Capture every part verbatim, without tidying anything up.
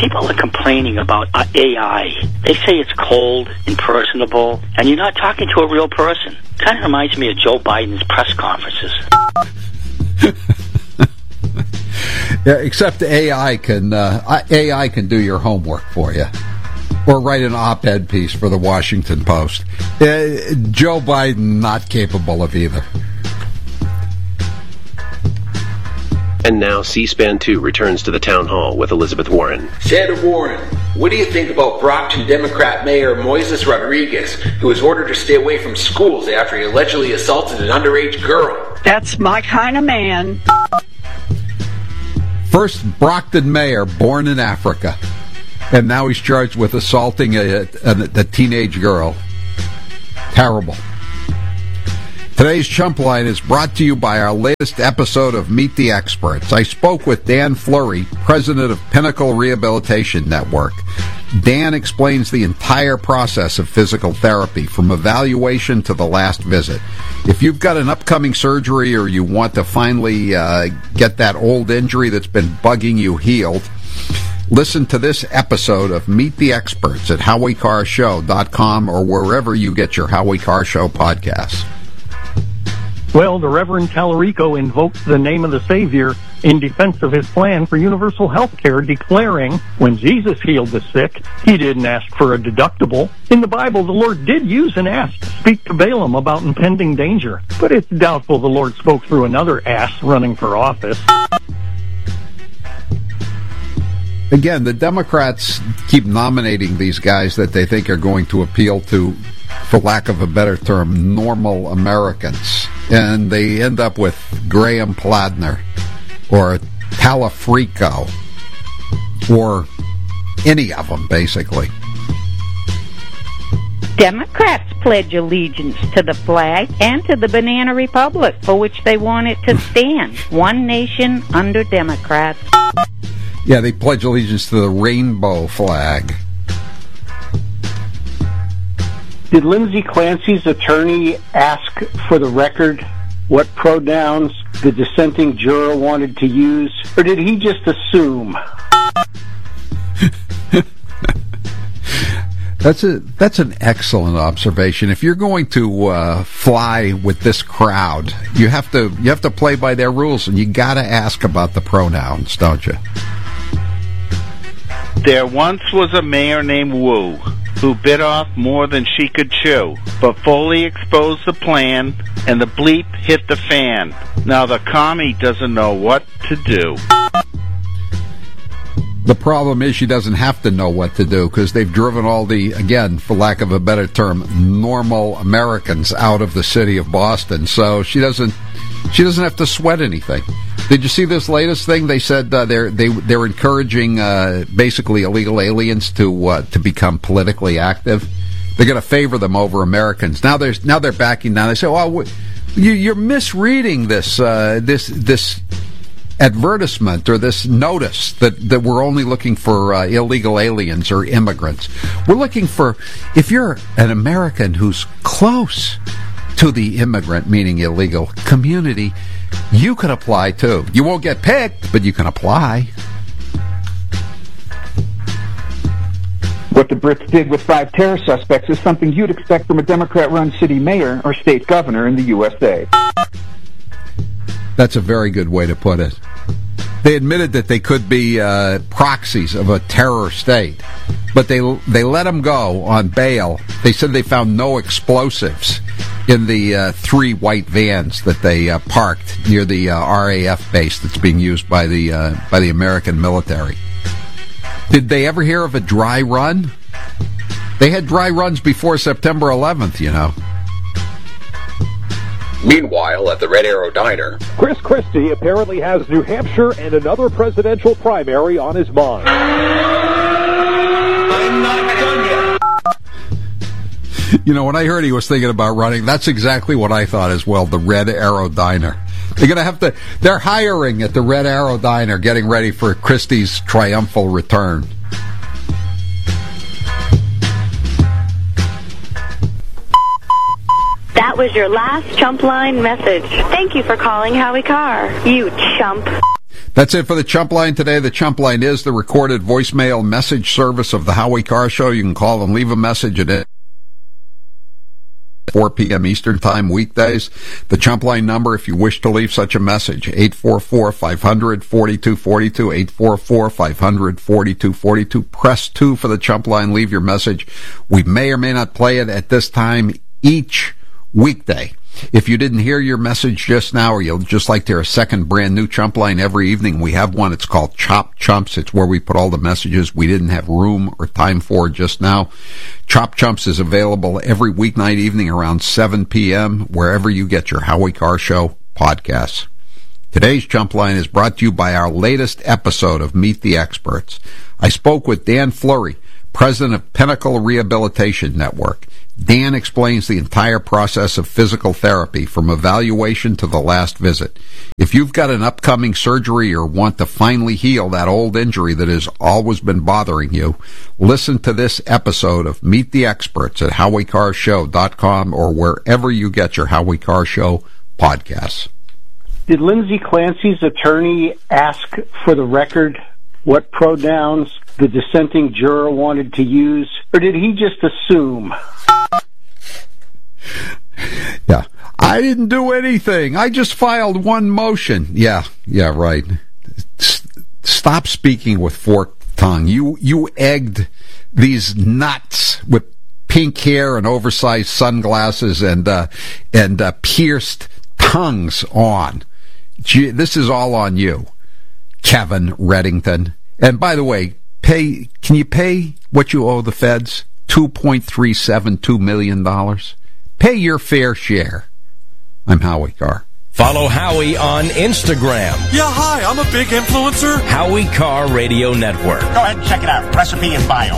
People are complaining about uh, A I. They say it's cold, impersonable, and you're not talking to a real person. Kind of reminds me of Joe Biden's press conferences. Yeah, except A I can uh, A I can do your homework for you, or write an op-ed piece for the Washington Post. Uh, Joe Biden not capable of either. And now C-SPAN two returns to the town hall with Elizabeth Warren. Senator Warren, what do you think about Brockton Democrat Mayor Moises Rodriguez, who was ordered to stay away from schools after he allegedly assaulted an underage girl? That's my kind of man. First Brockton mayor born in Africa, and now he's charged with assaulting a, a, a teenage girl. Terrible. Today's Chump Line is brought to you by our latest episode of Meet the Experts. I spoke with Dan Fleury, president of Pinnacle Rehabilitation Network. Dan explains the entire process of physical therapy, from evaluation to the last visit. If you've got an upcoming surgery or you want to finally uh, get that old injury that's been bugging you healed, listen to this episode of Meet the Experts at howie carr show dot com or wherever you get your Howie Carr Show podcasts. Well, the Reverend Tallarico invoked the name of the Savior in defense of his plan for universal health care, declaring, when Jesus healed the sick, he didn't ask for a deductible. In the Bible, the Lord did use an ass to speak to Balaam about impending danger, but it's doubtful the Lord spoke through another ass running for office. Again, the Democrats keep nominating these guys that they think are going to appeal to, for lack of a better term, normal Americans. And they end up with Graham Pladner or Talafrico or any of them, basically. Democrats pledge allegiance to the flag and to the Banana Republic, for which they want it to stand. One nation under Democrats. Yeah, they pledge allegiance to the rainbow flag. Did Lindsay Clancy's attorney ask for the record what pronouns the dissenting juror wanted to use, or did he just assume? That's a that's an excellent observation. If you're going to uh, fly with this crowd, you have to you have to play by their rules, and you got to ask about the pronouns, don't you? There once was a mayor named Wu who bit off more than she could chew, but fully exposed the plan, and the bleep hit the fan. Now the commie doesn't know what to do. The problem is she doesn't have to know what to do, because they've driven all the, again, for lack of a better term, normal Americans out of the city of Boston, so she doesn't she doesn't have to sweat anything. Did you see this latest thing? They said uh, they're they they're encouraging uh, basically illegal aliens to uh, to become politically active. They're going to favor them over Americans. Now they're now they're backing down. They say, "Oh, you, you're misreading this uh, this this advertisement or this notice that that we're only looking for uh, illegal aliens or immigrants. We're looking for if you're an American who's close to the immigrant, meaning illegal, community, you can apply too. You won't get picked, but you can apply." What the Brits did with five terror suspects is something you'd expect from a Democrat-run city mayor or state governor in the U S A. That's a very good way to put it. They admitted that they could be uh, proxies of a terror state, but they they let them go on bail. They said they found no explosives in the uh, three white vans that they uh, parked near the uh, R A F base that's being used by the uh, by the American military. Did they ever hear of a dry run? They had dry runs before September eleventh, you know. Meanwhile, at the Red Arrow Diner, Chris Christie apparently has New Hampshire and another presidential primary on his mind. I'm not done yet. You know, when I heard he was thinking about running, that's exactly what I thought as well, the Red Arrow Diner. They're going to have to, they're hiring at the Red Arrow Diner, getting ready for Christie's triumphal return. That was your last chump line message. Thank you for calling Howie Carr, you chump. That's it for the Chump Line today. The Chump Line is the recorded voicemail message service of the Howie Carr Show. You can call and leave a message at it. four p.m. Eastern Time weekdays. The Chump Line number, if you wish to leave such a message, eight four four, five hundred, forty-two forty-two, eight four four, five hundred, forty-two forty-two. Press two for the Chump Line. Leave your message. We may or may not play it at this time each weekday. If you didn't hear your message just now, or you'll just like to hear a second brand new Chump Line every evening, we have one. It's called Chop Chumps. It's where we put all the messages we didn't have room or time for just now. Chop Chumps is available every weeknight evening around seven p.m. wherever you get your Howie Carr Show podcasts. Today's Chump Line is brought to you by our latest episode of Meet the Experts. I spoke with Dan Fleury, president of Pinnacle Rehabilitation Network. Dan explains the entire process of physical therapy from evaluation to the last visit. If you've got an upcoming surgery or want to finally heal that old injury that has always been bothering you, listen to this episode of Meet the Experts at howie carr show dot com or wherever you get your Howie Carr Show podcasts. Did Lindsay Clancy's attorney ask for the record what pronouns the dissenting juror wanted to use, or did he just assume? Yeah, I didn't do anything. I just filed one motion. Yeah, yeah, right. S- stop speaking with forked tongue. You you egged these nuts with pink hair and oversized sunglasses and uh, and uh, pierced tongues on. Gee, this is all on you, Kevin Reddington. And by the way, pay. Can you pay what you owe the feds? two point three seven two million dollars. Pay your fair share. I'm Howie Carr. Follow Howie on Instagram. Yeah, hi, I'm a big influencer. Howie Carr Radio Network. Go ahead and check it out. Recipe and bio.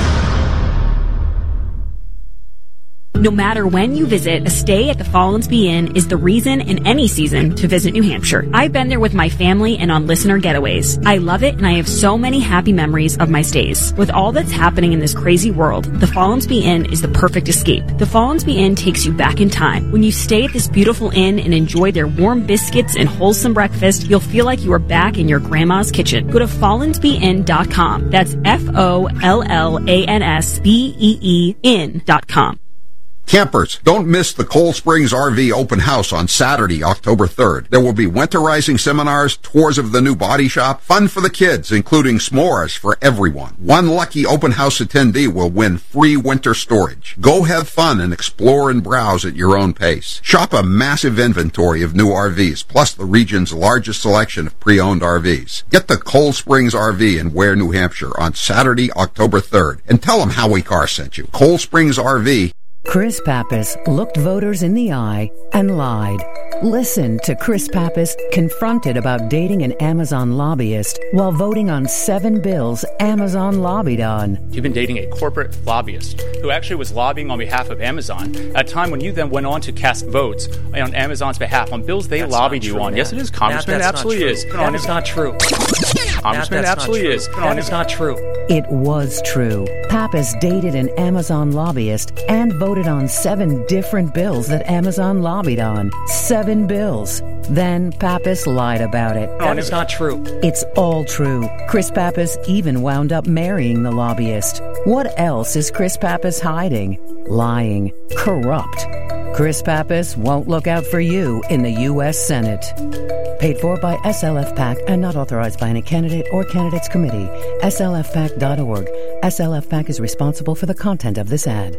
No matter when you visit, a stay at the Follansbee Inn is the reason in any season to visit New Hampshire. I've been there with my family and on listener getaways. I love it, and I have so many happy memories of my stays. With all that's happening in this crazy world, the Follansbee Inn is the perfect escape. The Follansbee Inn takes you back in time. When you stay at this beautiful inn and enjoy their warm biscuits and wholesome breakfast, you'll feel like you are back in your grandma's kitchen. Go to follansbee inn dot com. That's F O L L A N S B E E inn dot com. Campers, don't miss the Cold Springs R V Open House on Saturday, October third. There will be winterizing seminars, tours of the new body shop, fun for the kids, including s'mores for everyone. One lucky open house attendee will win free winter storage. Go have fun and explore and browse at your own pace. Shop a massive inventory of new R Vs, plus the region's largest selection of pre-owned R Vs. Get the Cold Springs R V in Ware, New Hampshire on Saturday, October third, and tell them Howie Carr sent you. Cold Springs R V. Chris Pappas looked voters in the eye and lied. Listen to Chris Pappas confronted about dating an Amazon lobbyist while voting on seven bills Amazon lobbied on. You've been dating a corporate lobbyist who actually was lobbying on behalf of Amazon at a time when you then went on to cast votes on Amazon's behalf on bills they that's lobbied you on. Matt. Yes, it is, Congressman. Matt, it absolutely is. That is not true. Congressman, it absolutely is. That is not true. It was true. Pappas dated an Amazon lobbyist and voted on seven different bills that Amazon lobbied on. Seven bills. Then Pappas lied about it. That is not true. It's all true. Chris Pappas even wound up marrying the lobbyist. What else is Chris Pappas hiding? Lying. Corrupt. Chris Pappas won't look out for you in the U S Senate. Paid for by S L F PAC and not authorized by any candidate or candidates committee. S L F PAC dot org. S L F PAC is responsible for the content of this ad.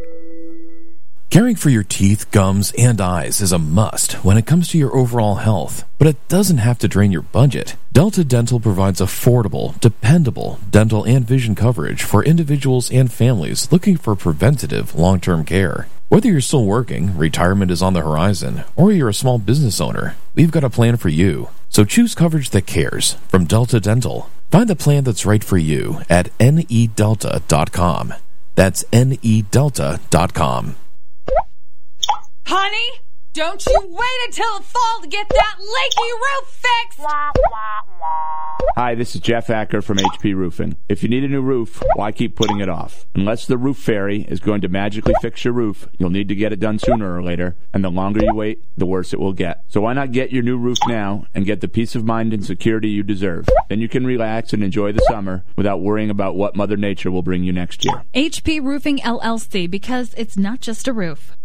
Caring for your teeth, gums, and eyes is a must when it comes to your overall health, but it doesn't have to drain your budget. Delta Dental provides affordable, dependable dental and vision coverage for individuals and families looking for preventative long-term care. Whether you're still working, retirement is on the horizon, or you're a small business owner, we've got a plan for you. So choose coverage that cares from Delta Dental. Find the plan that's right for you at N E delta dot com. That's N E delta dot com. Honey, Don't you wait until the fall to get that leaky roof fixed! Hi, this is Jeff Acker from H P Roofing. If you need a new roof, why keep putting it off? Unless the roof fairy is going to magically fix your roof, you'll need to get it done sooner or later, and the longer you wait, the worse it will get. So why not get your new roof now and get the peace of mind and security you deserve? Then you can relax and enjoy the summer without worrying about what Mother Nature will bring you next year. H P Roofing L L C, because it's not just a roof.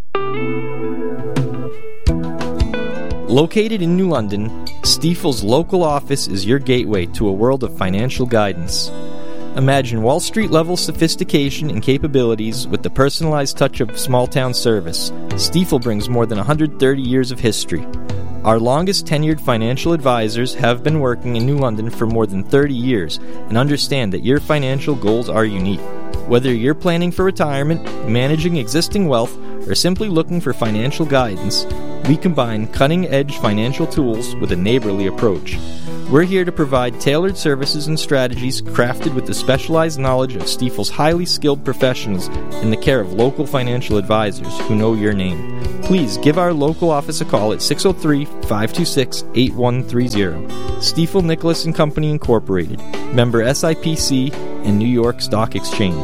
Located in New London, Stifel's local office is your gateway to a world of financial guidance. Imagine Wall Street-level sophistication and capabilities with the personalized touch of small-town service. Stifel brings more than one hundred thirty years of history. Our longest tenured financial advisors have been working in New London for more than thirty years and understand that your financial goals are unique. Whether you're planning for retirement, managing existing wealth, or simply looking for financial guidance, we combine cutting-edge financial tools with a neighborly approach. We're here to provide tailored services and strategies crafted with the specialized knowledge of Stifel's highly skilled professionals in the care of local financial advisors who know your name. Please give our local office a call at six oh three, five two six, eight one three zero. Stiefel Nicholas and Company Incorporated, member S I P C and New York Stock Exchange.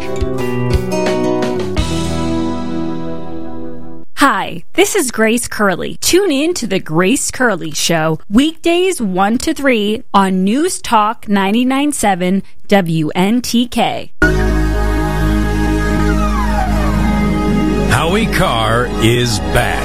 Hi, this is Grace Curley. Tune in to The Grace Curley Show, weekdays one to three on News Talk ninety-nine point seven W N T K. Howie Carr is back.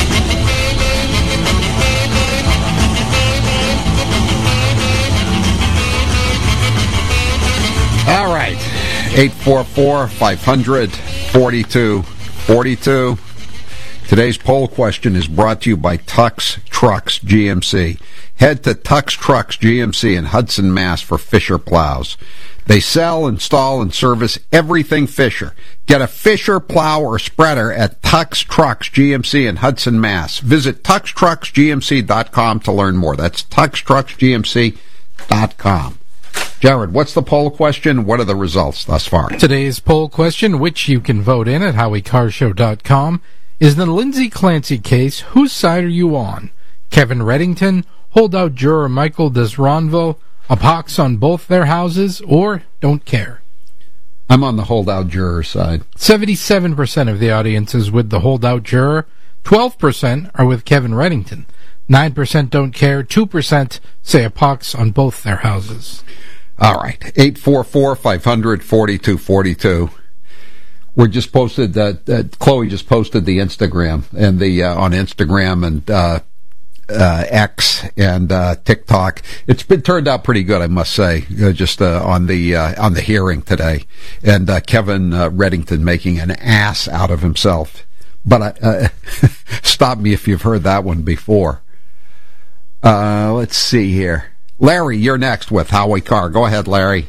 All right, eight four four, five hundred, forty-two forty-two. Today's poll question is brought to you by Tux Trucks G M C. Head to Tux Trucks G M C in Hudson, Mass for Fisher plows. They sell, install, and service everything Fisher. Get a Fisher plow or spreader at Tux Trucks G M C in Hudson, Mass. Visit tux trucks g m c dot com to learn more. That's tux trucks g m c dot com. Jared, what's the poll question? What are the results thus far? Today's poll question, which you can vote in at howie carr show dot com, is the Lindsay Clancy case. Whose side are you on? Kevin Reddington, holdout juror Michael Desronville, a pox on both their houses, or don't care? I'm on the holdout juror side. seventy-seven percent of the audience is with the holdout juror. twelve percent are with Kevin Reddington. nine percent don't care. two percent say a pox on both their houses. All right. eight four four, five hundred, forty-two forty-two. We just posted that uh, Chloe just posted the Instagram and the uh, on Instagram and uh, uh, X and uh, TikTok. It's been turned out pretty good, I must say. Uh, just uh, on the uh, on the hearing today, and uh, Kevin uh, Reddington making an ass out of himself. But uh, stop me if you've heard that one before. Uh, let's see here, Larry. You're next with Howie Carr. Go ahead, Larry.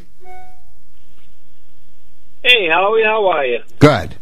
Hey, Howie, how are you? Good.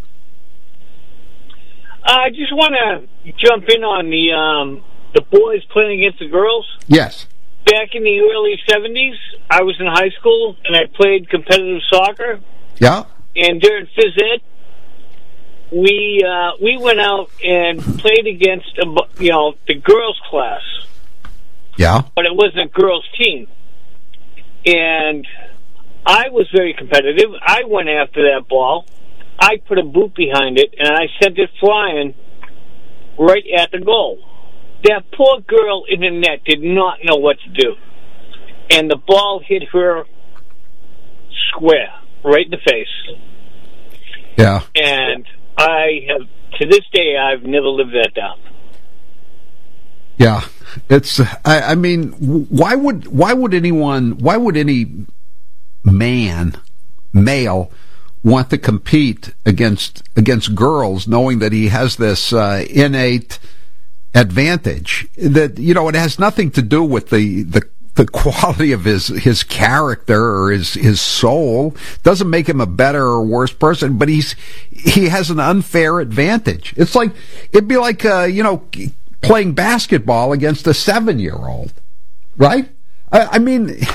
Uh, I just want to jump in on the um, the boys playing against the girls. Yes. Back in the early seventies, I was in high school, and I played competitive soccer. Yeah. And during phys ed, we, uh, we went out and played against, a, you know, the girls' class. Yeah. But it wasn't a girls' team. And I was very competitive. I went after that ball. I put a boot behind it, and I sent it flying right at the goal. That poor girl in the net did not know what to do. And the ball hit her square, right in the face. Yeah. And I have, to this day, I've never lived that down. Yeah. It's, I, I mean, why would, why would anyone, why would any man, male, want to compete against against girls, knowing that he has this uh, innate advantage? That, you know, it has nothing to do with the the, the quality of his his character or his his soul. Doesn't make him a better or worse person, but he's he has an unfair advantage. It's like it'd be like uh, you know, playing basketball against a seven year old, right? I, I mean.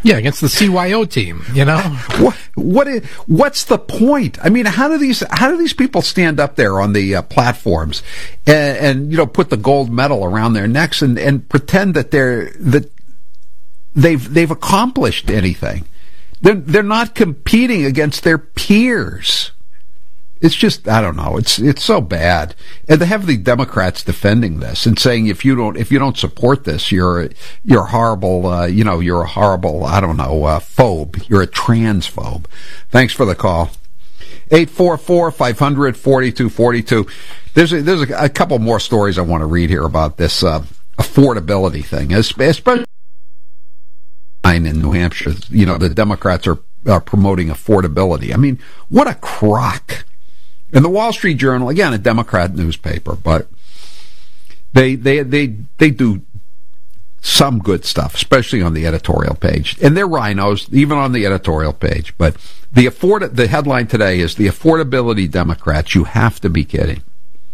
Yeah, against the C Y O team, you know? What, what is, what's the point? I mean, how do these, how do these people stand up there on the uh, platforms and, and, you know, put the gold medal around their necks and, and pretend that they're, that they've, they've accomplished anything? They're, they're not competing against their peers. It's just, I don't know. It's it's so bad, and they have the Democrats defending this and saying if you don't if you don't support this, you're you're horrible. Uh, you know, you're a horrible. I don't know, uh, phobe. You're a transphobe. Thanks for the call. Eight four four five hundred forty two forty two. There's a, there's a, a couple more stories I want to read here about this uh, affordability thing, especially in New Hampshire. You know, the Democrats are, are promoting affordability. I mean, what a crock. And the Wall Street Journal, again, a Democrat newspaper, but they they they they do some good stuff, especially on the editorial page. And they're rhinos, even on the editorial page. But the afford the headline today is the affordability Democrats. You have to be kidding.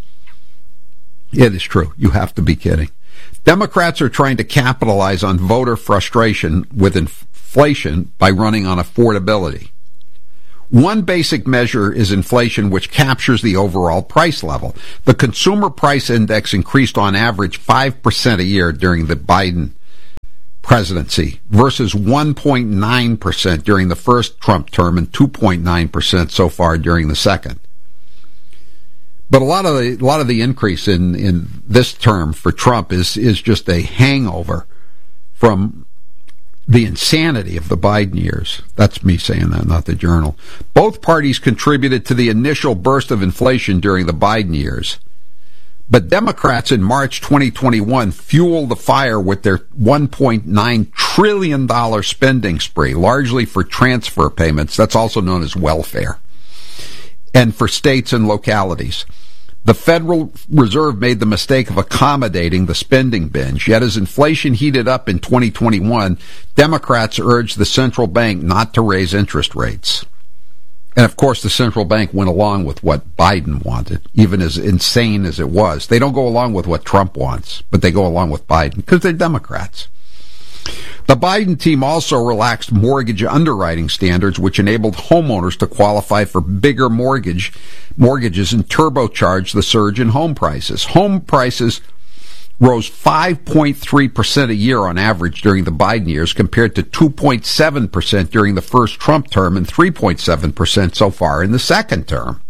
It is true. You have to be kidding. Democrats are trying to capitalize on voter frustration with inflation by running on affordability. One basic measure is inflation, which captures the overall price level. The Consumer Price Index increased on average five percent a year during the Biden presidency versus one point nine percent during the first Trump term and two point nine percent so far during the second. But a lot of the a lot of the increase in, in this term for Trump is is just a hangover from the insanity of the Biden years. That's me saying that, not the Journal. Both parties contributed to the initial burst of inflation during the Biden years. But Democrats in March twenty twenty-one fueled the fire with their one point nine trillion dollars spending spree, largely for transfer payments. That's also known as welfare. And for states and localities. The Federal Reserve made the mistake of accommodating the spending binge. Yet as inflation heated up in twenty twenty-one, Democrats urged the central bank not to raise interest rates. And of course, the central bank went along with what Biden wanted, even as insane as it was. They don't go along with what Trump wants, but they go along with Biden because they're Democrats. The Biden team also relaxed mortgage underwriting standards, which enabled homeowners to qualify for bigger mortgage mortgages and turbocharged the surge in home prices. Home prices rose five point three percent a year on average during the Biden years, compared to two point seven percent during the first Trump term and three point seven percent so far in the second term.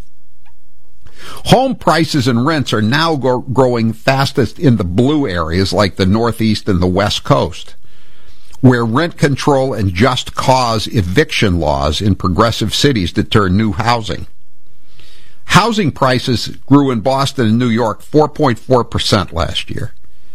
Home prices and rents are now go- growing fastest in the blue areas like the Northeast and the West Coast, where rent control and just cause eviction laws in progressive cities deter new housing. Housing prices grew in Boston and New York four point four percent last year.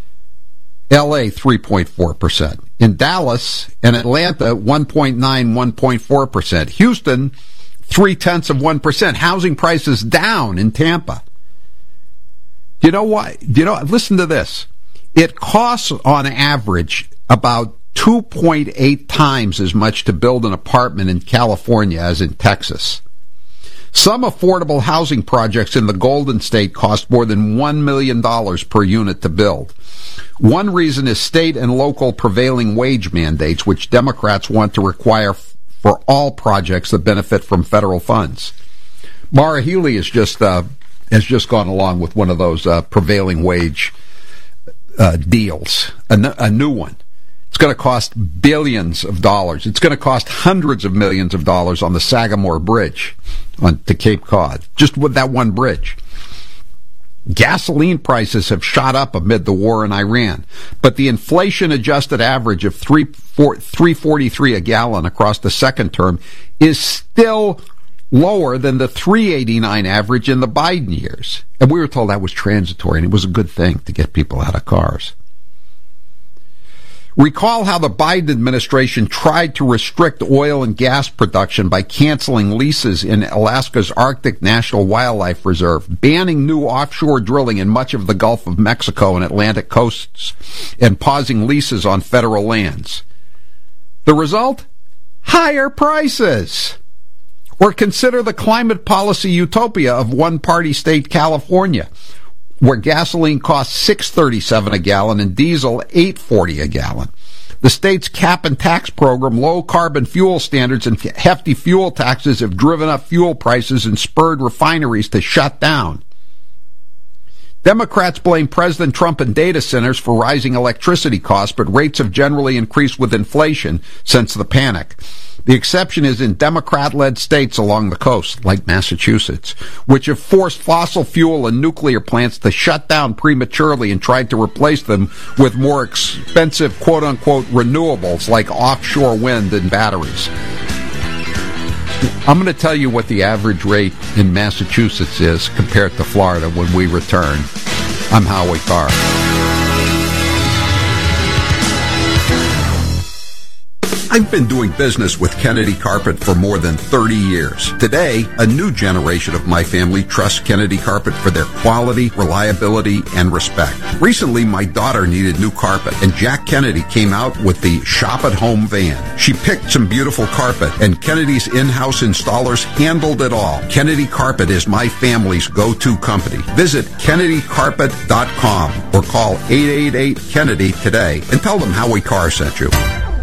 L A three point four percent. In Dallas and Atlanta, one point nine, one point four percent. Houston, three-tenths of one percent. Housing prices down in Tampa. Do you know why? Do you know? Listen to this. It costs on average about two point eight times as much to build an apartment in California as in Texas. Some affordable housing projects in the Golden State cost more than one million dollars per unit to build. One reason is state and local prevailing wage mandates, which Democrats want to require f- for all projects that benefit from federal funds. Maura Healey has just uh, has just gone along with one of those uh, prevailing wage uh, deals, a, n- a new one. It's going to cost billions of dollars. It's going to cost hundreds of millions of dollars on the Sagamore Bridge on to Cape Cod, just with that one bridge. Gasoline prices have shot up amid the war in Iran, but the inflation-adjusted average of three forty-three a gallon across the second term is still lower than the three eighty-nine average in the Biden years. And we were told that was transitory, and it was a good thing to get people out of cars. Recall how the Biden administration tried to restrict oil and gas production by canceling leases in Alaska's Arctic National Wildlife Reserve, banning new offshore drilling in much of the Gulf of Mexico and Atlantic coasts, and pausing leases on federal lands. The result? Higher prices. Or consider the climate policy utopia of one-party state California, where gasoline costs six thirty-seven a gallon and diesel eight forty a gallon. The state's cap and tax program, low carbon fuel standards, and hefty fuel taxes have driven up fuel prices and spurred refineries to shut down. Democrats blame President Trump and data centers for rising electricity costs, but rates have generally increased with inflation since the panic. The exception is in Democrat-led states along the coast, like Massachusetts, which have forced fossil fuel and nuclear plants to shut down prematurely and tried to replace them with more expensive quote-unquote renewables like offshore wind and batteries. I'm going to tell you what the average rate in Massachusetts is compared to Florida when we return. I'm Howie Carr. I've been doing business with Kennedy Carpet for more than thirty years. Today, a new generation of my family trusts Kennedy Carpet for their quality, reliability, and respect. Recently, my daughter needed new carpet, and Jack Kennedy came out with the Shop at Home van. She picked some beautiful carpet, and Kennedy's in-house installers handled it all. Kennedy Carpet is my family's go-to company. Visit Kennedy Carpet dot com or call eight eight eight Kennedy today and tell them Howie Carr sent you.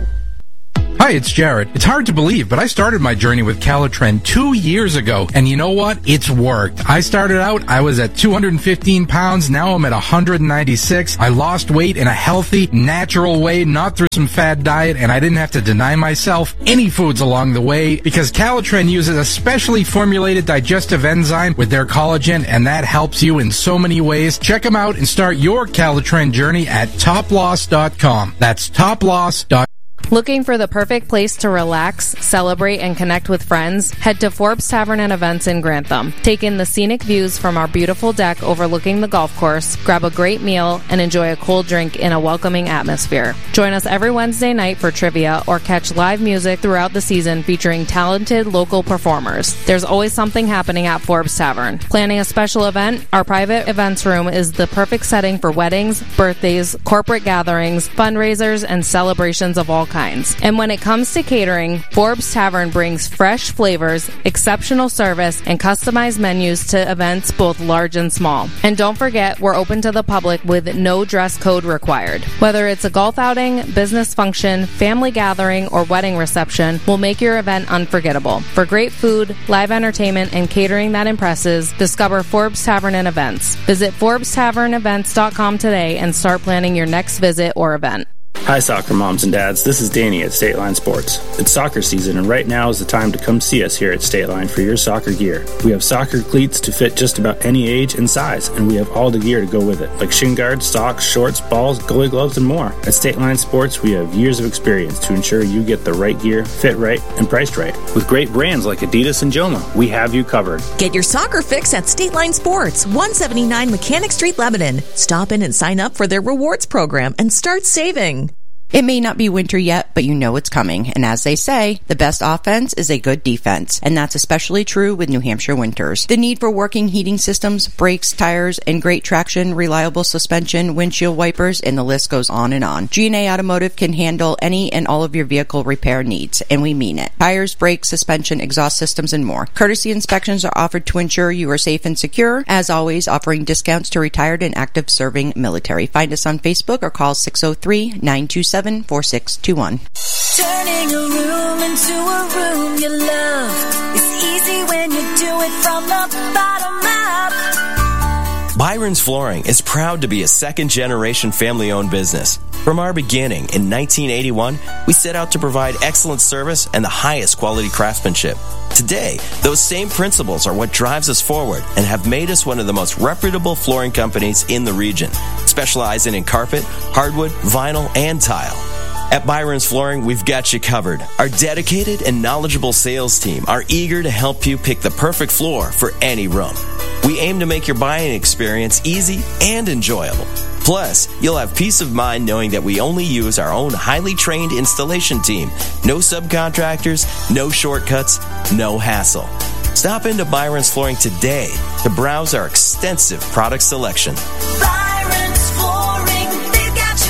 Hi, it's Jared. It's hard to believe, but I started my journey with Calitren two years ago, and you know what? It's worked. I started out, I was at two hundred fifteen pounds, now I'm at one hundred ninety-six. I lost weight in a healthy, natural way, not through some fad diet, and I didn't have to deny myself any foods along the way, because Calitren uses a specially formulated digestive enzyme with their collagen, and that helps you in so many ways. Check them out and start your Calitren journey at top loss dot com. That's top loss dot com. Looking for the perfect place to relax, celebrate, and connect with friends? Head to Forbes Tavern and Events in Grantham. Take in the scenic views from our beautiful deck overlooking the golf course, grab a great meal, and enjoy a cold drink in a welcoming atmosphere. Join us every Wednesday night for trivia or catch live music throughout the season featuring talented local performers. There's always something happening at Forbes Tavern. Planning a special event? Our private events room is the perfect setting for weddings, birthdays, corporate gatherings, fundraisers, and celebrations of all kinds. And when it comes to catering, Forbes Tavern brings fresh flavors, exceptional service, and customized menus to events both large and small. And don't forget, we're open to the public with no dress code required. Whether it's a golf outing, business function, family gathering, or wedding reception, we'll make your event unforgettable. For great food, live entertainment, and catering that impresses, discover Forbes Tavern and Events. Visit Forbes Tavern Events dot com today and start planning your next visit or event. Hi, soccer moms and dads. This is Danny at State Line Sports. It's soccer season, and right now is the time to come see us here at State Line for your soccer gear. We have soccer cleats to fit just about any age and size, and we have all the gear to go with it, like shin guards, socks, shorts, balls, goalie gloves, and more. At State Line Sports, we have years of experience to ensure you get the right gear, fit right, and priced right. With great brands like Adidas and Joma, we have you covered. Get your soccer fix at State Line Sports, one seventy-nine Mechanic Street, Lebanon. Stop in and sign up for their rewards program and start saving. It may not be winter yet, but you know it's coming. And as they say, the best offense is a good defense. And that's especially true with New Hampshire winters. The need for working heating systems, brakes, tires, and great traction, reliable suspension, windshield wipers, and the list goes on and on. G and A Automotive can handle any and all of your vehicle repair needs, and we mean it. Tires, brakes, suspension, exhaust systems, and more. Courtesy inspections are offered to ensure you are safe and secure. As always, offering discounts to retired and active serving military. Find us on Facebook or call six oh three, nine two seven, four six two one. Turning a room into a room you love is easy when you do it from the bottom up. Byron's Flooring is proud to be a second-generation family-owned business. From our beginning in nineteen eighty-one, we set out to provide excellent service and the highest quality craftsmanship. Today, those same principles are what drives us forward and have made us one of the most reputable flooring companies in the region, specializing in carpet, hardwood, vinyl, and tile. At Byron's Flooring, we've got you covered. Our dedicated and knowledgeable sales team are eager to help you pick the perfect floor for any room. We aim to make your buying experience easy and enjoyable. Plus, you'll have peace of mind knowing that we only use our own highly trained installation team. No subcontractors, no shortcuts, no hassle. Stop into Byron's Flooring today to browse our extensive product selection. Byron's Flooring, they've got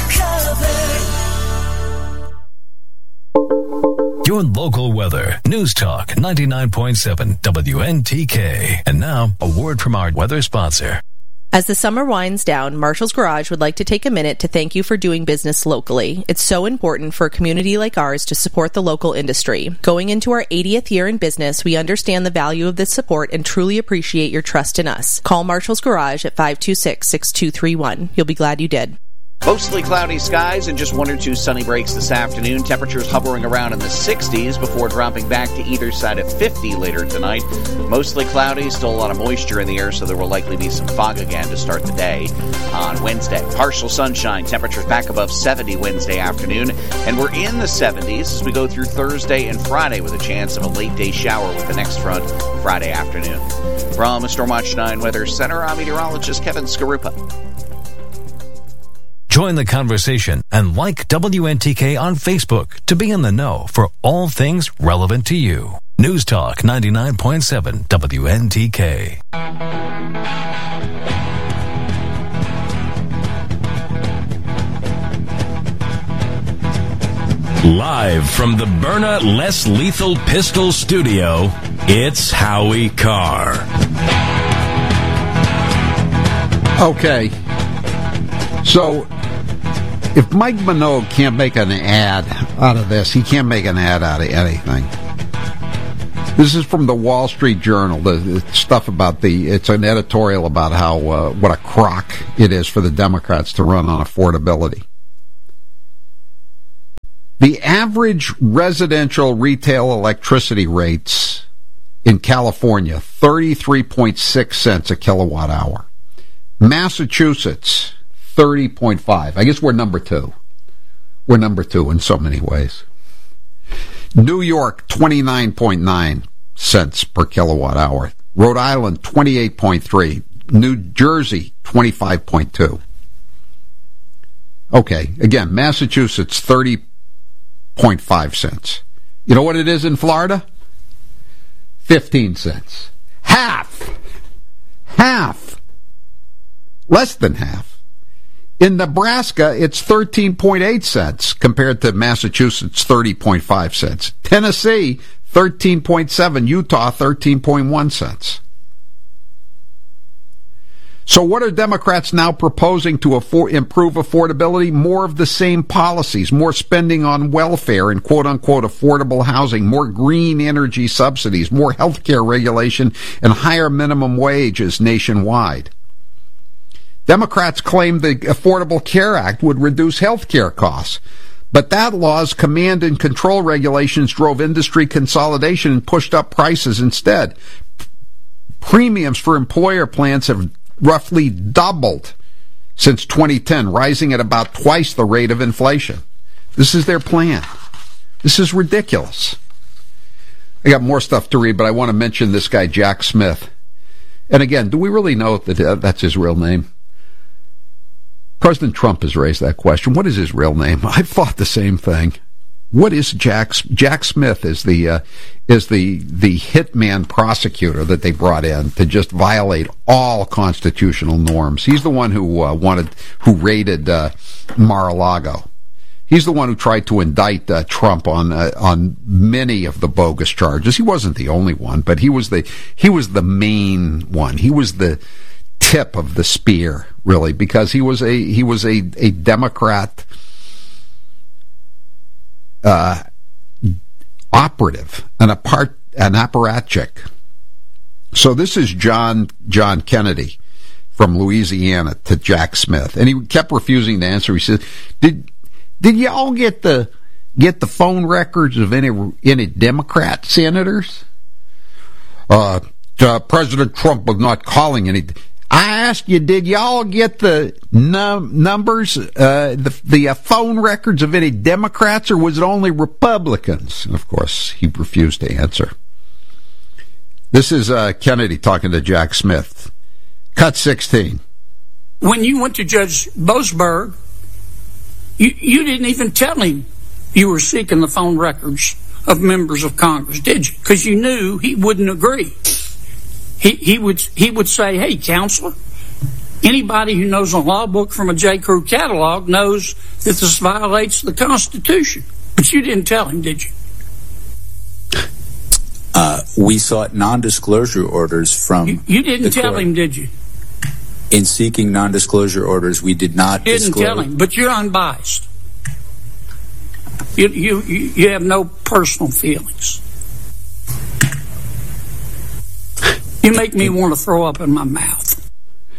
you covered. Your local weather. News Talk ninety-nine point seven W N T K. And now, a word from our weather sponsor. As the summer winds down, Marshall's Garage would like to take a minute to thank you for doing business locally. It's so important for a community like ours to support the local industry. Going into our eightieth year in business, we understand the value of this support and truly appreciate your trust in us. Call Marshall's Garage at five two six, six two three one. You'll be glad you did. Mostly cloudy skies and just one or two sunny breaks this afternoon. Temperatures hovering around in the sixties before dropping back to either side of fifty later tonight. Mostly cloudy, still a lot of moisture in the air, so there will likely be some fog again to start the day on Wednesday. Partial sunshine, temperatures back above seventy Wednesday afternoon, and we're in the seventies as we go through Thursday and Friday with a chance of a late day shower with the next front Friday afternoon. From Stormwatch nine Weather Center, I'm meteorologist Kevin Skarupa. Join the conversation and like W N T K on Facebook to be in the know for all things relevant to you. News Talk ninety-nine point seven W N T K. Live from the Byrna Less Lethal Pistol Studio, it's Howie Carr. Okay. So, if Mike Minogue can't make an ad out of this, he can't make an ad out of anything. This is from the Wall Street Journal, the, the stuff about the, it's an editorial about how, uh, what a crock it is for the Democrats to run on affordability. The average residential retail electricity rates in California, thirty-three point six cents a kilowatt hour. Massachusetts, thirty point five. I guess we're number two. We're number two in so many ways. New York, twenty-nine point nine cents per kilowatt hour. Rhode Island, twenty-eight point three. New Jersey, twenty-five point two. Okay, again, Massachusetts, thirty point five cents. You know what it is in Florida? fifteen cents. Half. Half. Less than half. In Nebraska, it's thirteen point eight cents compared to Massachusetts' thirty point five cents. Tennessee, thirteen point seven. Utah, thirteen point one cents. So what are Democrats now proposing to affor- improve affordability? More of the same policies, more spending on welfare and quote-unquote affordable housing, more green energy subsidies, more health care regulation, and higher minimum wages nationwide. Democrats claim the Affordable Care Act would reduce health care costs, but that law's command and control regulations drove industry consolidation and pushed up prices instead. Premiums for employer plans have roughly doubled since twenty ten, rising at about twice the rate of inflation. This is their plan. This is ridiculous. I got more stuff to read, but I want to mention this guy, Jack Smith. And again, do we really know that that's his real name? President Trump has raised that question. What is his real name? I've thought the same thing. What is Jack? Jack Smith is the uh, is the the hitman prosecutor that they brought in to just violate all constitutional norms. He's the one who uh, wanted who raided uh, Mar-a-Lago. He's the one who tried to indict uh, Trump on uh, on many of the bogus charges. He wasn't the only one, but he was the he was the main one. He was the tip of the spear, really, because he was a he was a a Democrat uh, operative, an apart an apparatchik. So this is John John Kennedy from Louisiana to Jack Smith, and he kept refusing to answer. He said, "Did did y'all get the get the phone records of any any Democrat senators?" Uh, uh, President Trump was not calling any. I asked you, did y'all get the num- numbers, uh, the, the uh, phone records of any Democrats, or was it only Republicans? And of course, he refused to answer. This is uh, Kennedy talking to Jack Smith. Cut sixteen. When you went to Judge Boasberg, you, you didn't even tell him you were seeking the phone records of members of Congress, did you? Because you knew he wouldn't agree. He he would he would say, "Hey, counselor, anybody who knows a law book from a J. Crew catalog knows that this violates the Constitution." But you didn't tell him, did you? Uh, we sought non-disclosure orders from. You, you didn't tell court. him, did you? in seeking non-disclosure orders, we did not Didn't disclose. tell him, but you're unbiased. You, you, you have no personal feelings. You make me want to throw up in my mouth.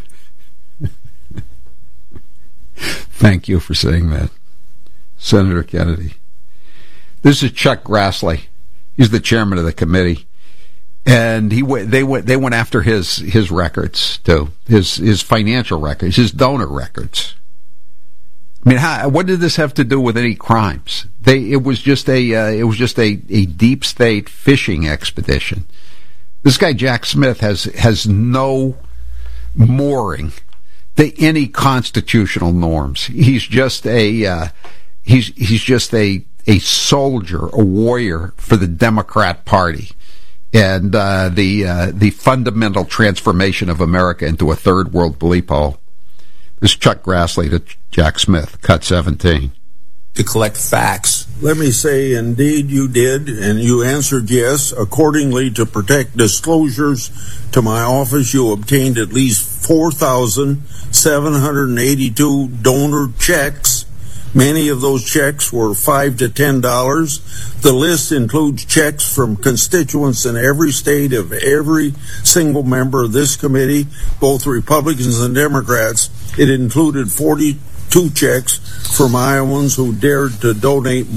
Thank you for saying that, Senator Kennedy. This is Chuck Grassley. He's the chairman of the committee, and he went, they went they went after his his records too, his his financial records, his donor records. I mean, how, what did this have to do with any crimes? They it was just a uh, it was just a, a deep state fishing expedition. This guy Jack Smith has has no mooring to any constitutional norms. He's just a uh, he's he's just a a soldier, a warrior for the Democrat Party and uh, the uh, the fundamental transformation of America into a third world bleep hole. This is Chuck Grassley to Jack Smith, cut seventeen. To collect facts. Let me say, indeed you did, and you answered yes. Accordingly, to protect disclosures to my office, you obtained at least four thousand seven hundred eighty-two donor checks. Many of those checks were five to ten dollars. The list includes checks from constituents in every state of every single member of this committee, both Republicans and Democrats. It included forty-two checks from Iowans who dared to donate